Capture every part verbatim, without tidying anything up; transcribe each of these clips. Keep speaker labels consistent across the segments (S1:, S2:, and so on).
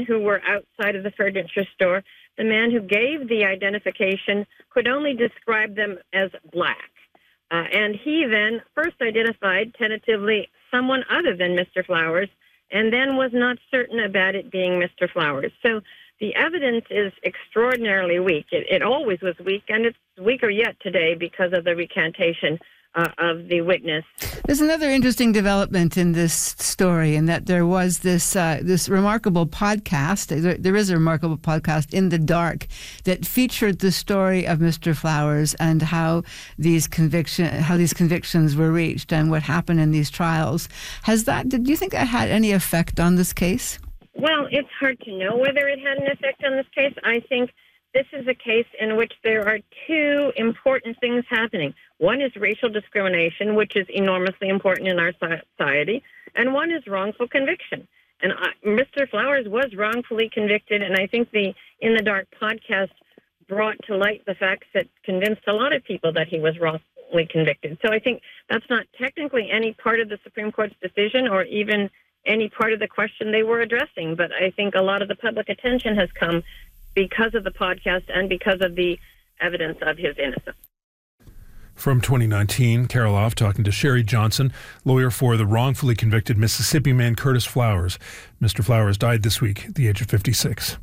S1: men who were outside of the furniture store. The man who gave the identification could only describe them as black. Uh, and he then first identified tentatively someone other than Mister Flowers, and then was not certain about it being Mister Flowers. So the evidence is extraordinarily weak. It, it always was weak, and it's weaker yet today because of the recantation uh, of the witness.
S2: There's another interesting development in this story, in that there was this uh, this remarkable podcast. There, there is a remarkable podcast, In the Dark, that featured the story of Mister Flowers and how these conviction how these convictions were reached and what happened in these trials. Has that? Did you think that had any effect on this case?
S1: Well, it's hard to know whether it had an effect on this case. I think this is a case in which there are two important things happening. One is racial discrimination, which is enormously important in our society, and one is wrongful conviction. And I, Mister Flowers was wrongfully convicted, and I think the In the Dark podcast brought to light the facts that convinced a lot of people that he was wrongfully convicted. So I think that's not technically any part of the Supreme Court's decision or even any part of the question they were addressing, but I think a lot of the public attention has come because of the podcast and because of the evidence of his innocence.
S3: From twenty nineteen, Carol Off talking to Sherry Johnson, lawyer for the wrongfully convicted Mississippi man Curtis Flowers. Mister Flowers died this week at the age of fifty-six.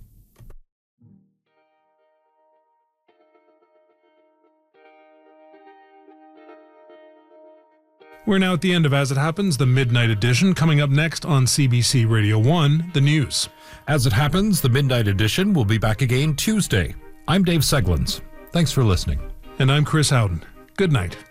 S3: We're now at the end of As It Happens, the Midnight Edition. Coming up next on C B C Radio one, the news.
S4: As It Happens, the Midnight Edition will be back again Tuesday. I'm Dave Seglins. Thanks for listening.
S3: And I'm Chris Howden. Good night.